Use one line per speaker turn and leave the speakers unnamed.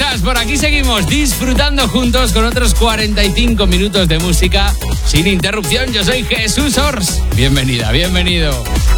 escuchas, por aquí seguimos disfrutando juntos con otros 45 minutos de música sin interrupción. Yo soy Jesús Ors. Bienvenida, bienvenido.